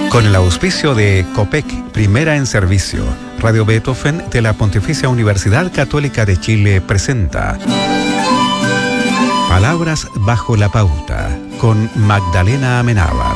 Con el auspicio de COPEC, Primera en Servicio, Radio Beethoven de la Pontificia Universidad Católica de Chile presenta Palabras bajo la pauta, con Magdalena Amenábar.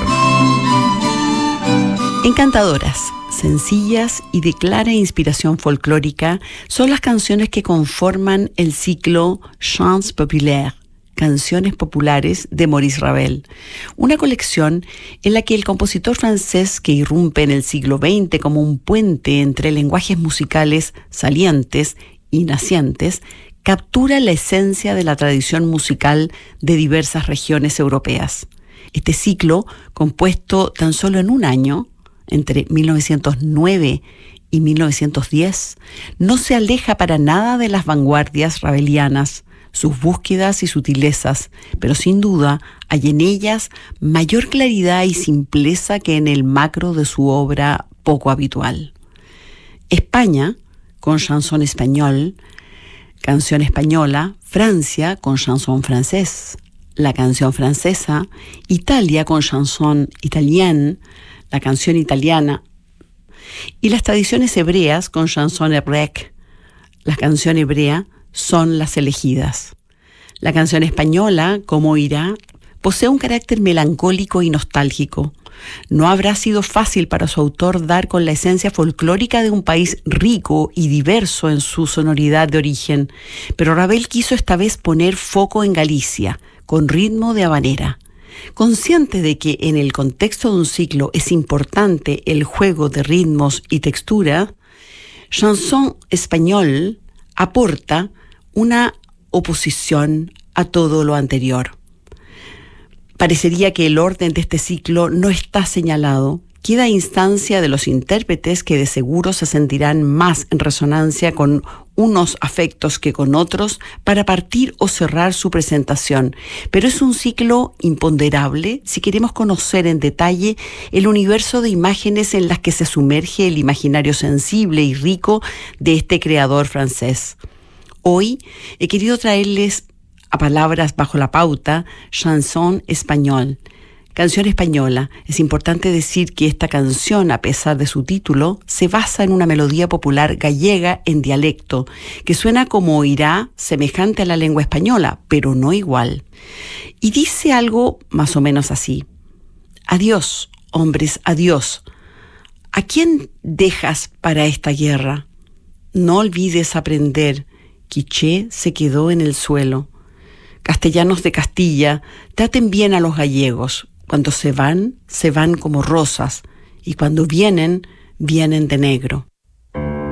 Encantadoras, sencillas y de clara inspiración folclórica son las canciones que conforman el ciclo Chants Populaires, Canciones Populares de Maurice Ravel, una colección en la que el compositor francés, que irrumpe en el siglo XX como un puente entre lenguajes musicales salientes y nacientes, captura la esencia de la tradición musical de diversas regiones europeas. Este ciclo, compuesto tan solo en un año, entre 1909 y 1910, no se aleja para nada de las vanguardias ravelianas, sus búsquedas y sutilezas, pero sin duda hay en ellas mayor claridad y simpleza que en el macro de su obra poco habitual. España, con chanson español, canción española; Francia, con chanson francés, la canción francesa; Italia, con chanson italien, la canción italiana; y las tradiciones hebreas, con chanson hébraïque, la canción hebrea, son las elegidas. La canción española, como irá, posee un carácter melancólico y nostálgico. No habrá sido fácil para su autor dar con la esencia folclórica de un país rico y diverso en su sonoridad de origen, pero Ravel quiso esta vez poner foco en Galicia, con ritmo de habanera. Consciente de que en el contexto de un ciclo es importante el juego de ritmos y textura, Chanson Español aporta una oposición a todo lo anterior. Parecería que el orden de este ciclo no está señalado. Queda instancia de los intérpretes, que de seguro se sentirán más en resonancia con unos afectos que con otros para partir o cerrar su presentación. Pero es un ciclo imponderable si queremos conocer en detalle el universo de imágenes en las que se sumerge el imaginario sensible y rico de este creador francés. Hoy he querido traerles a Palabras bajo la pauta Chanson Español, canción española. Es importante decir que esta canción, a pesar de su título, se basa en una melodía popular gallega en dialecto, que suena como oirá, semejante a la lengua española, pero no igual. Y dice algo más o menos así: adiós, hombres, adiós. ¿A quién dejas para esta guerra? No olvides aprender. Quiché se quedó en el suelo. Castellanos de Castilla, traten bien a los gallegos. Cuando se van como rosas, y cuando vienen, vienen de negro.